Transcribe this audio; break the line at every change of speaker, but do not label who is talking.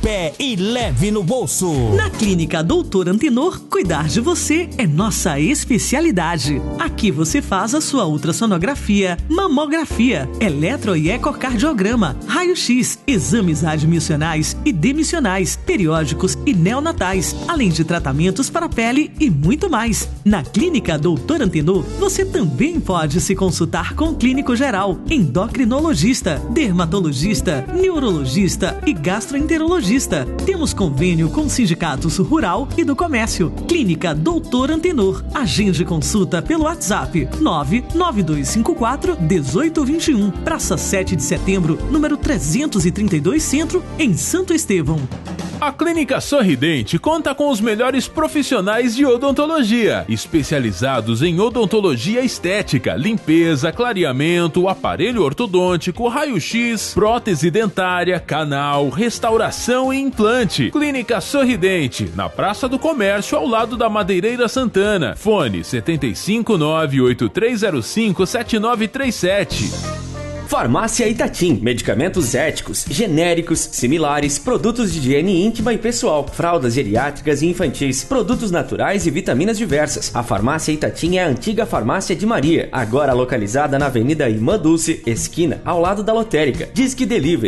pé e leve no bolso.
Na Clínica Doutor Antenor, cuidar de você é nossa especialidade. Aqui você faz a sua ultrassonografia, mamografia, eletro e ecocardiograma, raio-x, exames admissionais e demissionais, periódicos e neonatais, além de tratamentos para a pele e muito mais. Na Clínica Doutor Antenor, você também pode se consultar com clínico geral, endocrinologista, dermatologista, neurologista e gastroenterologista. Temos convênio com sindicatos rural e do comércio. Clínica Doutor Antenor. Agende consulta pelo WhatsApp 99254-1821. Praça 7 de Setembro, número 332 Centro, em Santo Estevão.
A Clínica Sorridente conta com os melhores profissionais de odontologia, especializados em odontologia estética, limpeza, clareamento, aparelho ortodôntico, raio-x, prótese dentária, canal, restauração e implante. Clínica Sorridente, na Praça do Comércio, ao lado da Madeireira Santana. Fone 759-8305-7937.
Farmácia Itatim, medicamentos éticos, genéricos, similares, produtos de higiene íntima e pessoal, fraldas geriátricas e infantis, produtos naturais e vitaminas diversas. A Farmácia Itatim é a antiga Farmácia de Maria, agora localizada na Avenida Irmã Dulce, esquina, ao lado da Lotérica. Disque Delivery